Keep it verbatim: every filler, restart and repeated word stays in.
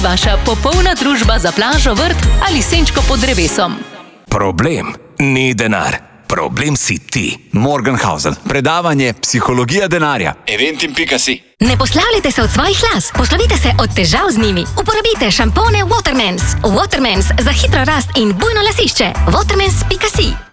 Vaša popolna družba za plažo, vrt ali senčko pod drevesom. Problem ni denar. Problem si ti. Morgenhausen. Predavanje Psihologija denarja. Eventim pika si. Ne poslavljajte se od svojih las, poslovite se od težav z njimi. Uporabite šampone Watermans. Watermans za hitro rast in bujno lasišče. Watermans pika si.